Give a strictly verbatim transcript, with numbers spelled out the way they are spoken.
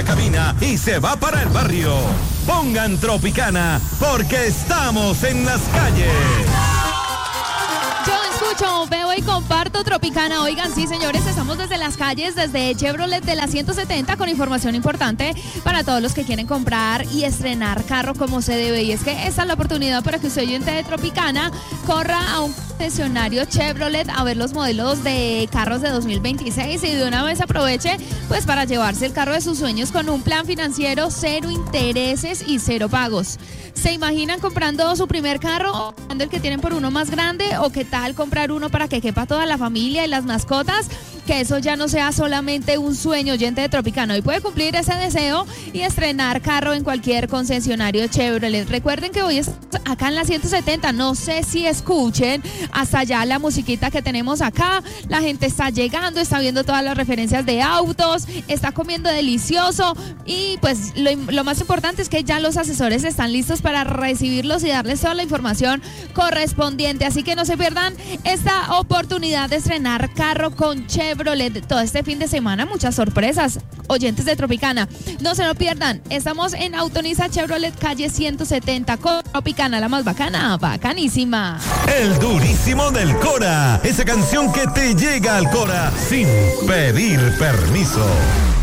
la cabina y se va para el barrio. Pongan Tropicana porque estamos en las calles. Yo escucho, veo y comparto Tropicana. Oigan, sí, señores, estamos desde las calles, desde Chevrolet de la ciento setenta, con información importante para todos los que quieren comprar y estrenar carro como se debe. Y es que esta es la oportunidad para que usted, oyente de Tropicana, corra a un concesionario Chevrolet a ver los modelos de carros de dos mil veintiséis y de una vez aproveche pues para llevarse el carro de sus sueños con un plan financiero, cero intereses y cero pagos. ¿Se imaginan comprando su primer carro o comprando el que tienen por uno más grande? ¿O qué tal comprar uno para que quepa toda la familia y las mascotas? Que eso ya no sea solamente un sueño, oyente de Tropicana. Hoy puede cumplir ese deseo y estrenar carro en cualquier concesionario Chevrolet. Recuerden que hoy es acá en la ciento setenta. No sé si escuchen hasta allá la musiquita que tenemos acá. La gente está llegando, está viendo todas las referencias de autos, está comiendo delicioso y pues lo, lo más importante es que ya los asesores están listos para recibirlos y darles toda la información correspondiente. Así que no se pierdan esta oportunidad de estrenar carro con Chevrolet. Chevrolet todo este fin de semana, muchas sorpresas, oyentes de Tropicana, no se lo pierdan. Estamos en Autonisa Chevrolet, calle ciento setenta, con Tropicana, la más bacana, bacanísima. El durísimo del Cora, esa canción que te llega al Cora sin pedir permiso.